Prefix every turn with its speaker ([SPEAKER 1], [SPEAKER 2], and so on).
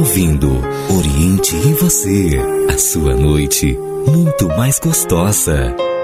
[SPEAKER 1] ouvindo Oriente em Você, a sua noite muito mais gostosa.